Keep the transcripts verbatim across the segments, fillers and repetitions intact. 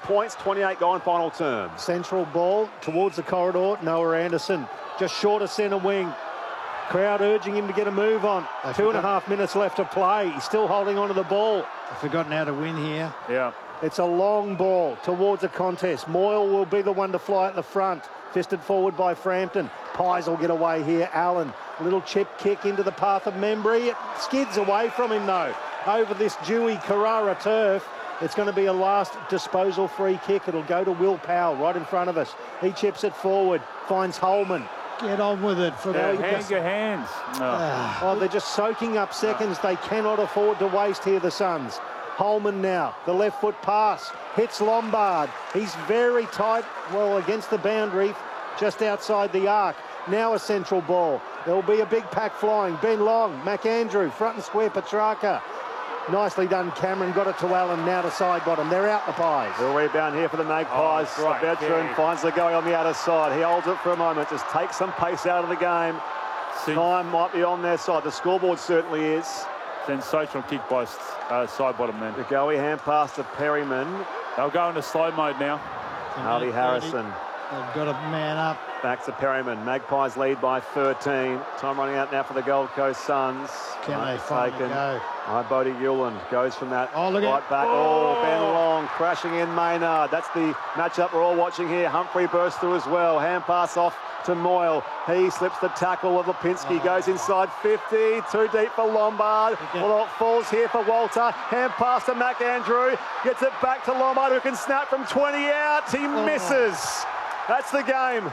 points, twenty-eight gone final term. Central ball towards the corridor. Noah Anderson just short of centre wing. Crowd urging him to get a move on. They've Two and a half minutes left to play. He's still holding on to the ball. I've forgotten how to win here. Yeah. It's a long ball towards a contest. Moyle will be the one to fly at the front. Fisted forward by Frampton. Pies will get away here. Allen, a little chip kick into the path of Membry. It skids away from him though. Over this dewy Carrara turf. It's going to be a last disposal free kick. It'll go to Will Powell right in front of us. He chips it forward, finds Holman. Get on with it. For Yeah, the hand your hands. No. Oh, they're just soaking up seconds. They cannot afford to waste here, the Suns. Holman now, the left foot pass, hits Lombard. He's very tight, well, against the boundary, just outside the arc. Now a central ball. There'll be a big pack flying. Ben Long, McAndrew, front and square, Petrarca. Nicely done, Cameron. Got it to Allen, now to side bottom. They're out the Pies. The rebound here for the Magpies. Oh, a veteran yeah. finds the guy on the outer side. He holds it for a moment, just takes some pace out of the game. Sen- Time might be on their side. The scoreboard certainly is. Sensational kick by uh, side bottom man. The goey hand pass to Perryman. They'll go into slow mode now. Harvey Harrison. They've got to man up. Back to Perryman. Magpies lead by thirteen. Time running out now for the Gold Coast Suns. Can Right they finally taken. go? Hi, Bodie Hewland goes from that Oh, look at- right back. Oh, Ben Long crashing in Maynard. That's the matchup we're all watching here. Humphrey bursts through as well. Hand pass off to Moyle. He slips the tackle of Lipinski. Oh. Goes inside fifty. Too deep for Lombard. Okay. Well, it falls here for Walter. Hand pass to McAndrew. Gets it back to Lombard, who can snap from twenty out. He Oh. misses. That's the game.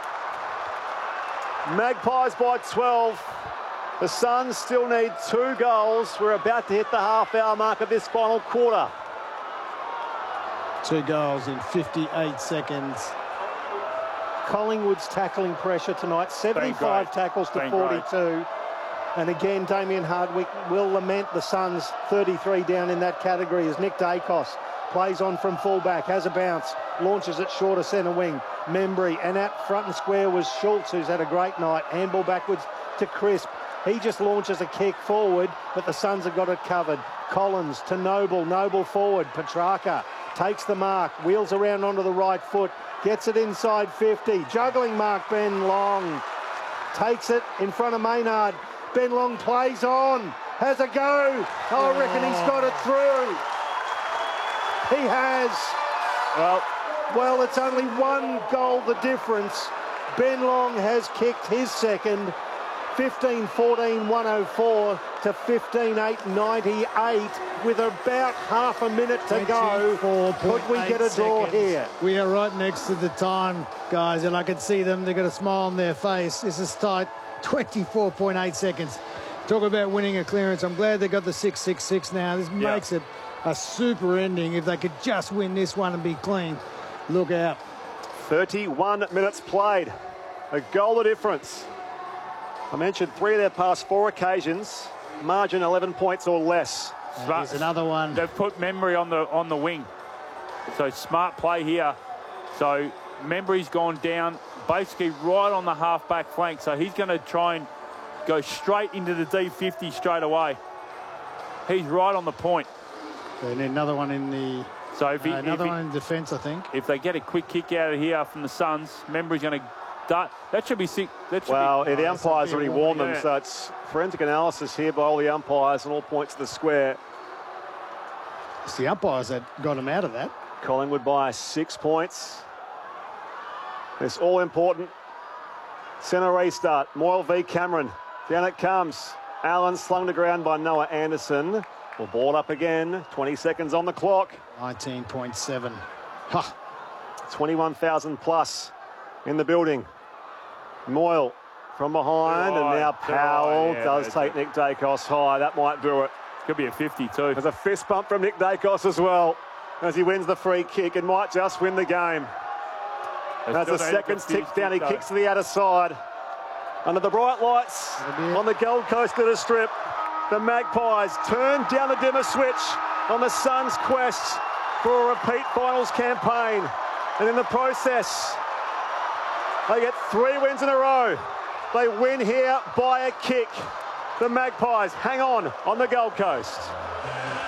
Magpies by twelve. The Suns still need two goals. We're about to hit the half-hour mark of this final quarter. Two goals in fifty-eight seconds. Collingwood's tackling pressure tonight. seventy-five great. tackles to Been forty-two. And again, Damien Hardwick will lament the Suns thirty-three down in that category as Nick Dacos plays on from fullback, has a bounce, launches it short of centre wing. Membry, and at front and square was Schultz, who's had a great night. Handball backwards to Crisp. He just launches a kick forward, but the Suns have got it covered. Collins to Noble, Noble forward. Petrarca takes the mark, wheels around onto the right foot, gets it inside fifty. Juggling mark, Ben Long. Takes it in front of Maynard. Ben Long plays on, has a go. Oh, I reckon he's got it through. He has. Well, Well, it's only one goal the difference. Ben Long has kicked his second. fifteen fourteen one oh four to fifteen eight ninety-eight with about half a minute to go. Could we get a draw here? We are right next to the time, guys, and I can see them. They've got a smile on their face. This is tight. twenty-four point eight seconds. Talk about winning a clearance. I'm glad they got the six six six now. This Yeah. makes it a super ending. If they could just win this one and be clean, look out. thirty-one minutes played. A goal of difference. I mentioned three of their past four occasions. Margin eleven points or less. There's another one. They've put Membry on the on the wing. So smart play here. So Membry's gone down basically right on the half-back flank. So he's going to try and go straight into the D fifty straight away. He's right on the point. They need another one in the... So if he, Uh, another if, he one in defence, I think. if they get a quick kick out of here from the Suns, Membry's going to dart. That should be sick. That should Well, be, yeah, the Oh, that's umpires a already big warned one, them, yeah. so it's forensic analysis here by all the umpires and all points of the square. It's the umpires that got him out of that. Collingwood by six points. It's all important. Centre restart. Moyle v Cameron. Down it comes. Allen slung to ground by Noah Anderson. Will ball up again. twenty seconds on the clock. nineteen point seven. Ha! twenty-one thousand plus in the building. Moyle from behind, and now High, Powell high, yeah, does that's take it. Nick Dacos high. That might do it. could be a fifty too. There's a fist bump from Nick Dacos as well as he wins the free kick and might just win the game. As the seconds tick down, he kicks to the outer side. Under the bright lights on the Gold Coast at a strip, the Magpies turn down the dimmer switch on the Suns' quest for a repeat finals campaign. And in the process, they get three wins in a row. They win here by a kick. The Magpies hang on on the Gold Coast.